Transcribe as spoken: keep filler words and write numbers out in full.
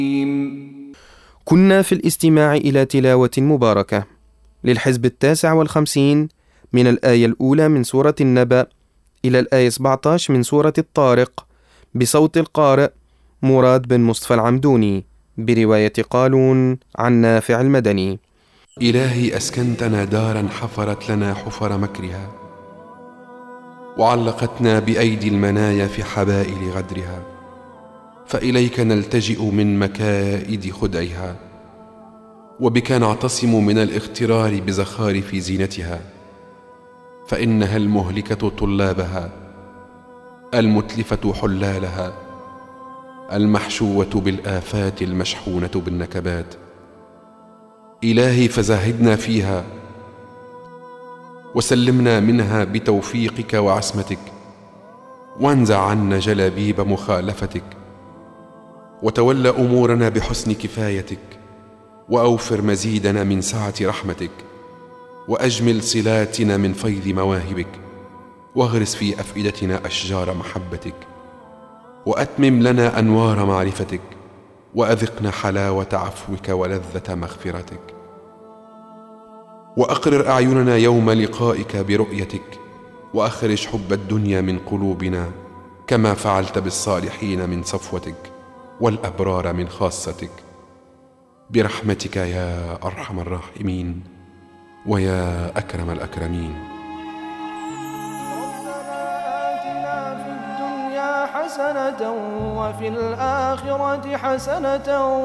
كنا في الاستماع إلى تلاوة مباركة للحزب التاسع والخمسين من الآية الأولى من سورة النبأ إلى الآية سبعة عشر من سورة الطارق بصوت القارئ مراد بن مصطفى العمدوني برواية قالون عن نافع المدني. إلهي أسكنتنا دارا حفرت لنا حفر مكرها، وعلقتنا بأيدي المنايا في حبائل غدرها، فإليك نلتجئ من مكائد خدعها، وبك نعتصم من الاغترار بزخارف زينتها، فإنها المهلكة طلابها، المتلفة حلالها، المحشوة بالآفات المشحونة بالنكبات. إلهي فزاهدنا فيها، وسلمنا منها بتوفيقك وعصمتك، وانزع عنا جلابيب مخالفتك، وتول أمورنا بحسن كفايتك، وأوفر مزيدنا من سعة رحمتك، وأجمل صلاتنا من فيض مواهبك، واغرس في أفئدتنا أشجار محبتك، وأتمم لنا أنوار معرفتك، وأذقنا حلاوة عفوك ولذة مغفرتك، وأقرر أعيننا يوم لقائك برؤيتك، وأخرج حب الدنيا من قلوبنا كما فعلت بالصالحين من صفوتك والأبرار من خاصتك، برحمتك يا أرحم الراحمين ويا أكرم الأكرمين. حسنة وفي الآخرة حسنة